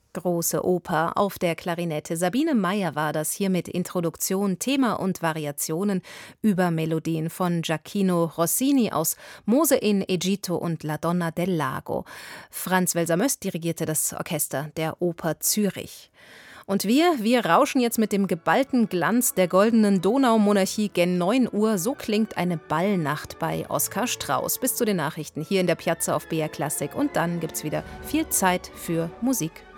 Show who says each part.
Speaker 1: Große Oper auf der Klarinette. Sabine Meyer war das hier mit Introduktion, Thema und Variationen über Melodien von Gioacchino Rossini aus Mose in Egitto und La Donna del Lago. Franz Welser-Möst dirigierte das Orchester der Oper Zürich. Und wir rauschen jetzt mit dem geballten Glanz der goldenen Donaumonarchie gen 9 Uhr. So klingt eine Ballnacht bei Oskar Strauß. Bis zu den Nachrichten hier in der Piazza auf BR Klassik. Und dann gibt's wieder viel Zeit für Musik.